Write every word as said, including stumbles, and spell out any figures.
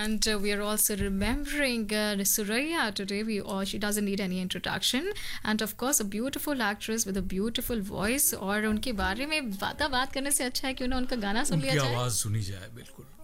And uh, we are also remembering uh, Suraya today. We all she doesn't need any introduction, and of course a beautiful actress with a beautiful voice. और उनके बारे में बात बात करने से अच्छा है क्यों ना उनका गाना सुन लिया उनकी जाए. आवाज सुनी जाए बिल्कुल.